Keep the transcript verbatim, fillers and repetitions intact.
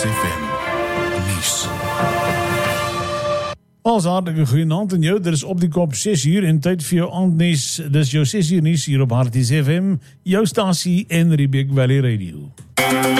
F M nuus. Als hartelijke goeienaand en jou, dit is op die kop ses uur en tyd vir jou aandnuus. Dis jou ses uur nuus hier op Harties F M, jou stasie en Riebeek Valley Radio.